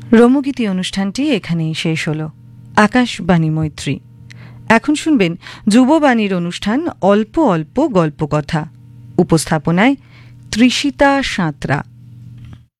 রোমগীতি অনুষ্ঠানটি এখানেই শেষ হল। আকাশবাণী মৈত্রী। এখন শুনবেন যুববাণীর অনুষ্ঠান অল্প অল্প গল্পকথা। উপস্থাপনায় তৃষিতা সাঁতরা।